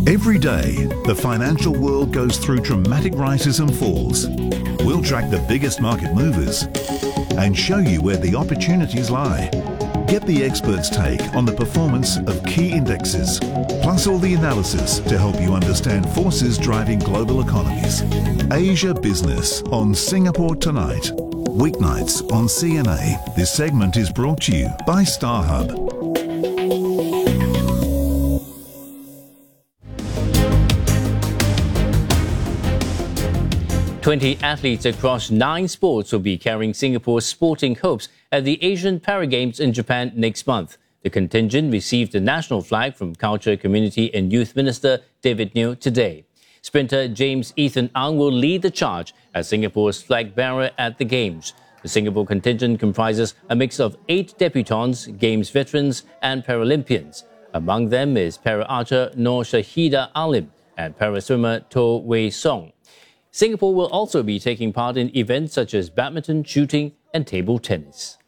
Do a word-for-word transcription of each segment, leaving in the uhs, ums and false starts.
Every day, the financial world goes through dramatic rises and falls. We'll track the biggest market movers and show you where the opportunities lie. Get the experts' take on the performance of key indexes, plus all the analysis to help you understand forces driving global economies. Asia Business on Singapore Tonight. Weeknights on C N A. This segment is brought to you by StarHub. twenty athletes across nine sports will be carrying Singapore's sporting hopes at the Asian Paragames in Japan next month. The contingent received the national flag from Culture, Community and Youth Minister David Neo today. Sprinter James Ethan Ang will lead the charge as Singapore's flag bearer at the Games. The Singapore contingent comprises a mix of eight debutants, Games veterans and Paralympians. Among them is para-archer Noor Shahida Alim and para-swimmer Toh Wei Song. Singapore will also be taking part in events such as badminton, shooting and table tennis.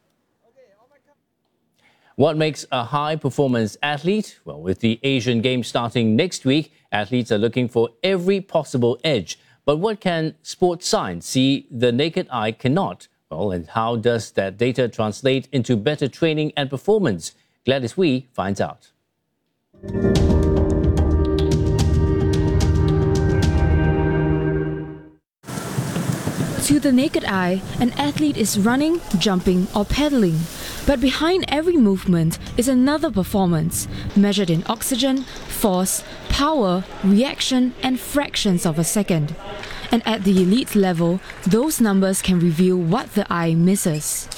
What makes a high-performance athlete? Well, with the Asian Games starting next week, athletes are looking for every possible edge. But what can sports science see the naked eye cannot? Well, and how does that data translate into better training and performance? Gladys Wee finds out. To the naked eye, an athlete is running, jumping or pedaling. But behind every movement is another performance, measured in oxygen, force, power, reaction and fractions of a second. And at the elite level, those numbers can reveal what the eye misses.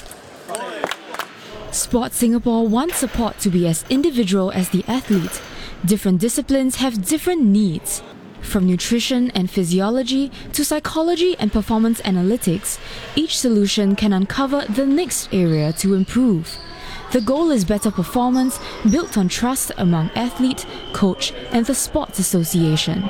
Sport Singapore wants support to be as individual as the athlete. Different disciplines have different needs. From nutrition and physiology to psychology and performance analytics, each solution can uncover the next area to improve. The goal is better performance built on trust among athlete, coach, and the Sports Association.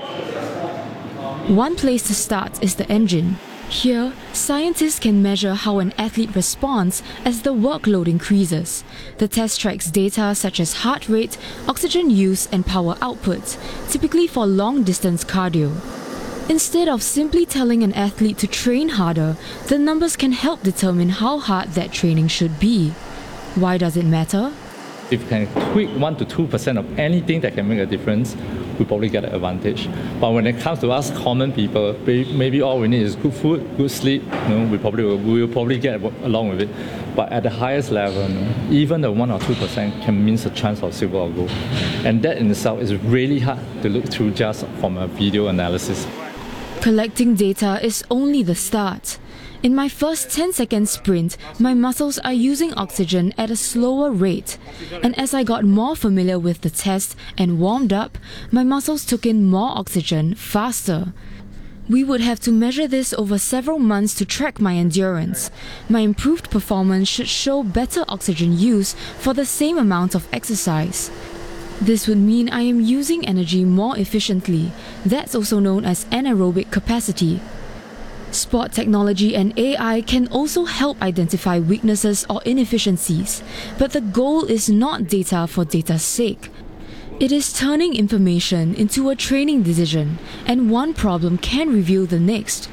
One place to start is the engine. Here, scientists can measure how an athlete responds as the workload increases. The test tracks data such as heart rate, oxygen use and power output, typically for long-distance cardio. Instead of simply telling an athlete to train harder, the numbers can help determine how hard that training should be. Why does it matter? If you can tweak one to two percent of anything that can make a difference, we probably get an advantage. But when it comes to us common people, maybe all we need is good food, good sleep. You know, we probably will, we will probably get along with it. But at the highest level, you know, even the one or two percent can mean a chance of silver or gold. And that in itself is really hard to look through just from a video analysis. Collecting data is only the start. In my first ten second sprint, my muscles are using oxygen at a slower rate. And as I got more familiar with the test and warmed up, my muscles took in more oxygen faster. We would have to measure this over several months to track my endurance. My improved performance should show better oxygen use for the same amount of exercise. This would mean I am using energy more efficiently. That's also known as anaerobic capacity. Sport technology and A I can also help identify weaknesses or inefficiencies, but the goal is not data for data's sake. It is turning information into a training decision, and one problem can reveal the next.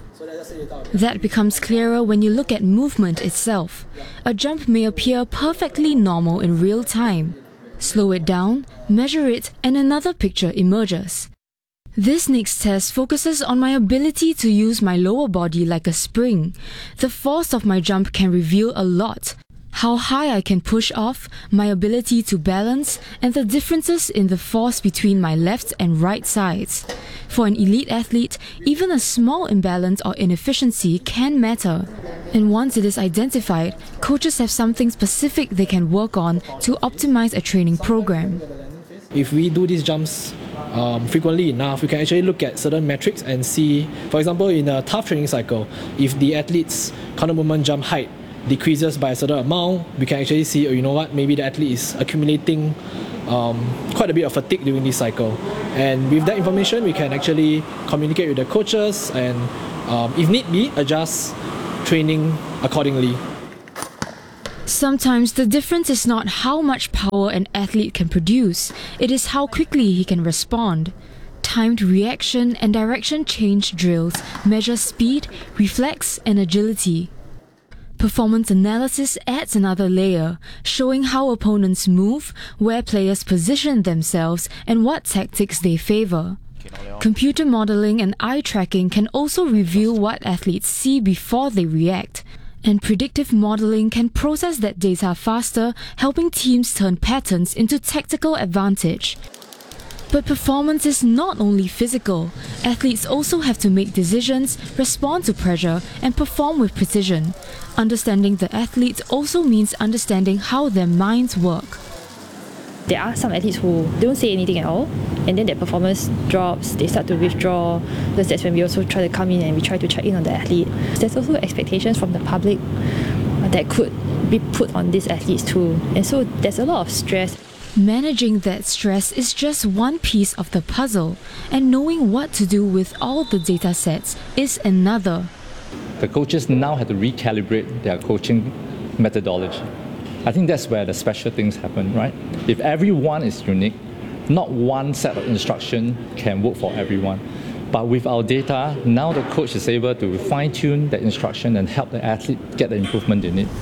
That becomes clearer when you look at movement itself. A jump may appear perfectly normal in real time. Slow it down, measure it, and another picture emerges. This next test focuses on my ability to use my lower body like a spring. The force of my jump can reveal a lot. How high I can push off, my ability to balance, and the differences in the force between my left and right sides. For an elite athlete, even a small imbalance or inefficiency can matter. And once it is identified, coaches have something specific they can work on to optimize a training program. If we do these jumps um, frequently enough, we can actually look at certain metrics and see, for example, in a tough training cycle, if the athlete's counter movement jump height decreases by a certain amount, we can actually see, oh, you know what, maybe the athlete is accumulating um, quite a bit of fatigue during this cycle. And with that information, we can actually communicate with the coaches and, um, if need be, adjust training accordingly. Sometimes the difference is not how much power an athlete can produce, it is how quickly he can respond. Timed reaction and direction change drills measure speed, reflex, and agility. Performance analysis adds another layer, showing how opponents move, where players position themselves, and what tactics they favor. Computer modeling and eye tracking can also reveal what athletes see before they react. And predictive modeling can process that data faster, helping teams turn patterns into tactical advantage. But performance is not only physical. Athletes also have to make decisions, respond to pressure, and perform with precision. Understanding the athletes also means understanding how their minds work. There are some athletes who don't say anything at all, and then their performance drops, they start to withdraw. That's when we also try to come in and we try to check in on the athlete. There's also expectations from the public that could be put on these athletes too. And so there's a lot of stress. Managing that stress is just one piece of the puzzle, and knowing what to do with all the data sets is another. The coaches now have to recalibrate their coaching methodology. I think that's where the special things happen, right? If everyone is unique, not one set of instruction can work for everyone. But with our data, now the coach is able to fine-tune the instruction and help the athlete get the improvement they need.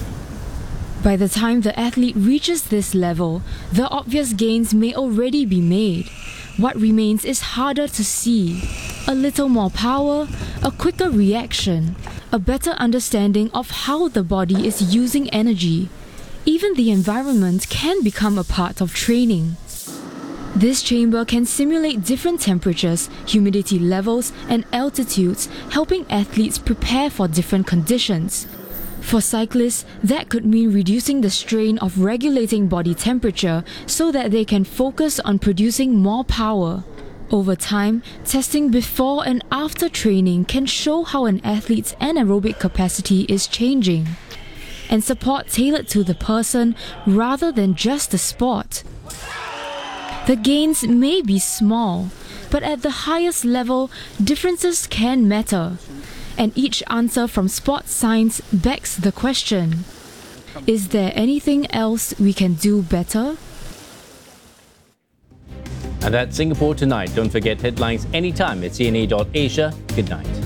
By the time the athlete reaches this level, the obvious gains may already be made. What remains is harder to see. A little more power, a quicker reaction, a better understanding of how the body is using energy. Even the environment can become a part of training. This chamber can simulate different temperatures, humidity levels, and altitudes, helping athletes prepare for different conditions. For cyclists, that could mean reducing the strain of regulating body temperature so that they can focus on producing more power. Over time, testing before and after training can show how an athlete's anaerobic capacity is changing, and support tailored to the person rather than just the sport. The gains may be small, but at the highest level, differences can matter. And each answer from sports science begs the question: is there anything else we can do better? And that's Singapore Tonight. Don't forget headlines anytime at C N A dot asia. Good night.